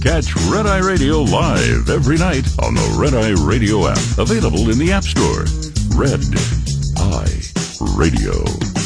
Catch Red Eye Radio live every night on the Red Eye Radio app. Available in the App Store. Red Eye Radio.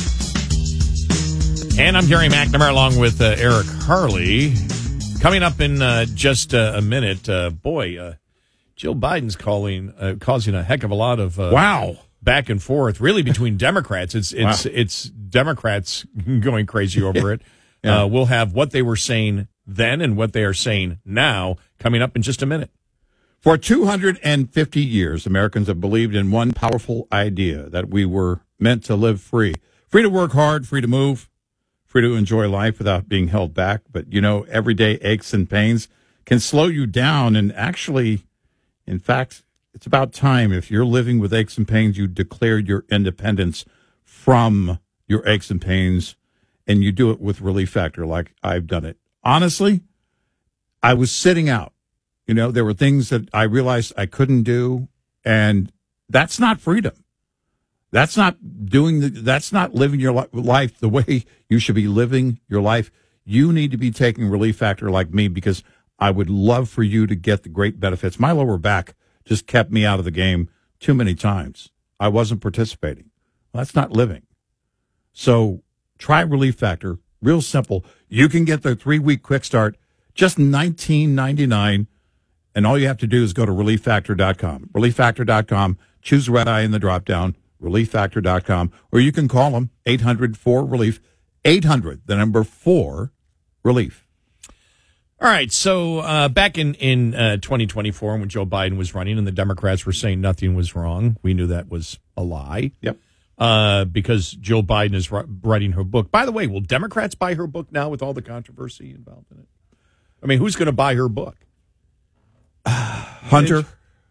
And I'm Gary McNamara along with Eric Harley. Coming up in just a minute, Jill Biden's causing a heck of a lot of back and forth, really between Democrats. It's Democrats going crazy over it. Yeah. We'll have what they were saying then and what they are saying now coming up in just a minute. For 250 years, Americans have believed in one powerful idea, that we were meant to live free. Free to work hard, free to move, free to enjoy life without being held back. But, everyday aches and pains can slow you down. And actually, in fact, it's about time, if you're living with aches and pains, you declared your independence from your aches and pains, and you do it with Relief Factor like I've done it. Honestly, I was sitting out. There were things that I realized I couldn't do, and that's not freedom. That's not living your life the way you should be living your life. You need to be taking Relief Factor like me, because I would love for you to get the great benefits. My lower back just kept me out of the game too many times. I wasn't participating. Well, that's not living. So try Relief Factor. Real simple. You can get the 3-week quick start, just $19.99. And all you have to do is go to ReliefFactor.com. ReliefFactor.com. Choose Red Eye in the drop-down. ReliefFactor.com. Or you can call them 800-4-RELIEF. 800, the number 4-RELIEF. All right, so back in 2024 when Joe Biden was running and the Democrats were saying nothing was wrong, we knew that was a lie. Yep. Because Jill Biden is writing her book. By the way, will Democrats buy her book now with all the controversy involved in it? I mean, who's going to buy her book? Hunter.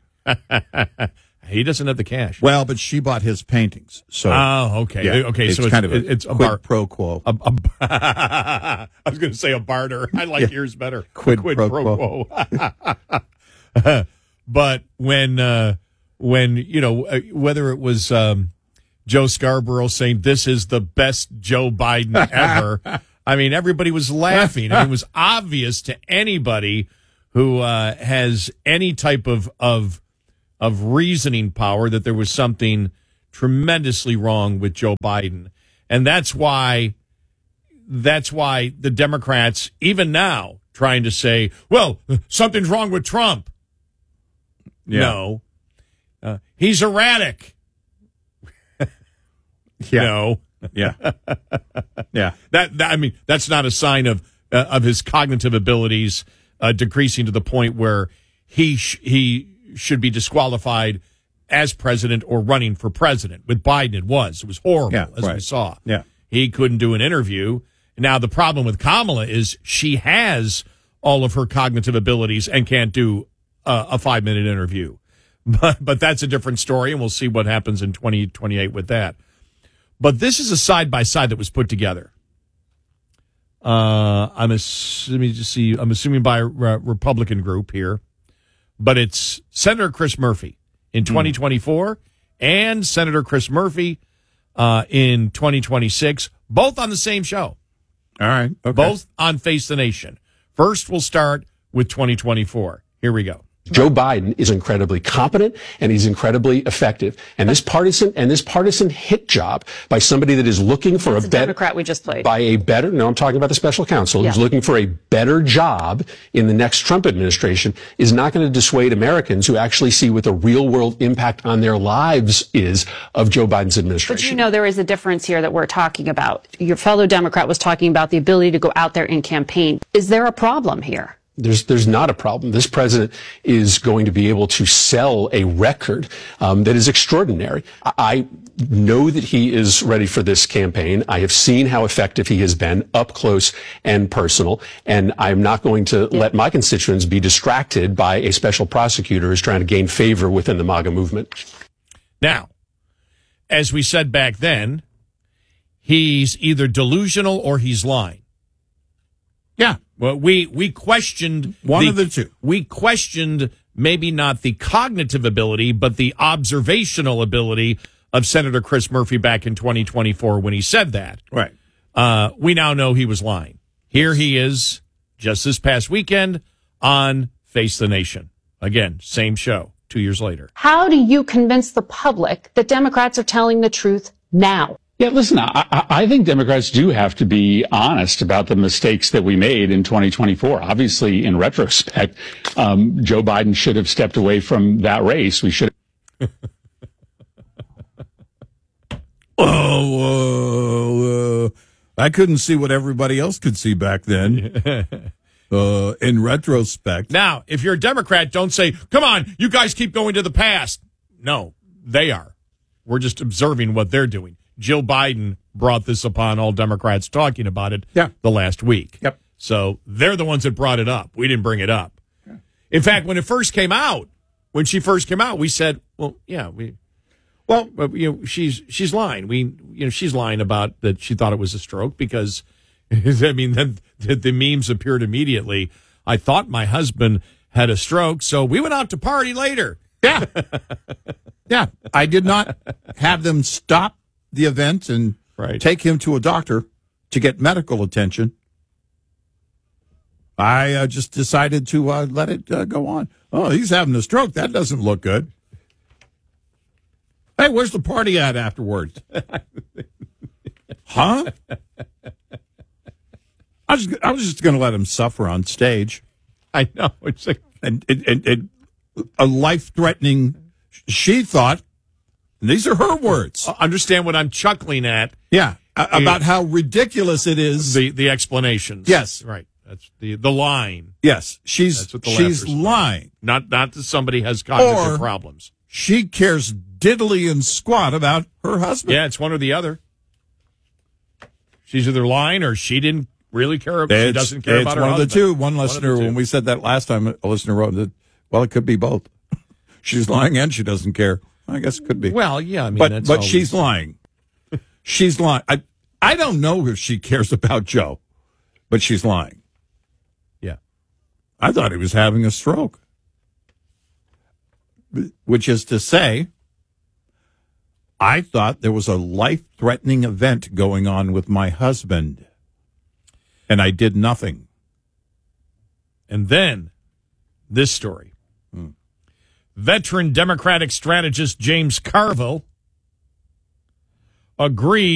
He doesn't have the cash. Well, but she bought his paintings. So, okay. Yeah, okay, it's so kind of it's a quid pro quo. I was going to say a barter. I like yours better. Quid pro quo. But when whether it was Joe Scarborough saying this is the best Joe Biden ever, I mean, everybody was laughing. And it was obvious to anybody who has any type of reasoning power that there was something tremendously wrong with Joe Biden. And that's why the Democrats, even now, trying to say, well, something's wrong with Trump. Yeah. No. He's erratic. Yeah. No. Yeah. Yeah. That's not a sign of his cognitive abilities decreasing to the point where he should be disqualified as president or running for president. With Biden, it was horrible, we saw. Yeah. He couldn't do an interview. Now, the problem with Kamala is she has all of her cognitive abilities and can't do a 5-minute interview. But that's a different story, and we'll see what happens in 2028 with that. But this is a side-by-side that was put together. I'm assuming by a Republican group here. But it's Senator Chris Murphy in 2024 and Senator Chris Murphy in 2026, both on the same show. All right. Okay. Both on Face the Nation. First, we'll start with 2024. Here we go. Joe Biden is incredibly competent and he's incredibly effective. And this partisan hit job by somebody that is looking for a better Democrat we just played. I'm talking about the special counsel who's looking for a better job in the next Trump administration is not going to dissuade Americans who actually see what the real world impact on their lives is of Joe Biden's administration. But there is a difference here that we're talking about. Your fellow Democrat was talking about the ability to go out there and campaign. Is there a problem here? There's not a problem. This president is going to be able to sell a record that is extraordinary. I know that he is ready for this campaign. I have seen how effective he has been up close and personal, and I'm not going to let my constituents be distracted by a special prosecutor who's trying to gain favor within the MAGA movement. Now, as we said back then, he's either delusional or he's lying. Yeah. Well, we questioned one of the two. We questioned maybe not the cognitive ability, but the observational ability of Senator Chris Murphy back in 2024 when he said that. Right. We now know he was lying. Here he is, just this past weekend, on Face the Nation. Again, same show 2 years later. How do you convince the public that Democrats are telling the truth now? Yeah, listen, I think Democrats do have to be honest about the mistakes that we made in 2024. Obviously, in retrospect, Joe Biden should have stepped away from that race. We should have. I couldn't see what everybody else could see back then. In retrospect. Now, if you're a Democrat, don't say, come on, you guys keep going to the past. No, they are. We're just observing what they're doing. Jill Biden brought this upon all Democrats talking about it the last week. Yep. So they're the ones that brought it up. We didn't bring it up. Yeah. In fact, when she first came out, we said, she's lying. She's lying about that she thought it was a stroke because, I mean, then the memes appeared immediately. I thought my husband had a stroke, so we went out to party later. Yeah. Yeah. I did not have them stop the event and take him to a doctor to get medical attention. I just decided to let it go on. Oh, he's having a stroke. That doesn't look good. Hey, where's the party at afterwards? Huh? I was just going to let him suffer on stage. I know. It's like and a life-threatening, she thought, and these are her words. Understand what I'm chuckling at. Yeah, about how ridiculous it is. The explanations. Yes. Right. That's the line. Yes. She's lying. Not that somebody has cognitive problems. She cares diddly and squat about her husband. Yeah, it's one or the other. She's either lying or she didn't really care. She doesn't care about her husband. It's one of the two. One listener, when we said that last time, a listener wrote that, well, it could be both. She's lying and she doesn't care. I guess it could be. Well, yeah, I mean, but she's lying. She's lying. I don't know if she cares about Joe, but she's lying. Yeah. I thought he was having a stroke. Which is to say, I thought there was a life-threatening event going on with my husband, and I did nothing. And then, this story. Veteran Democratic strategist James Carville agreed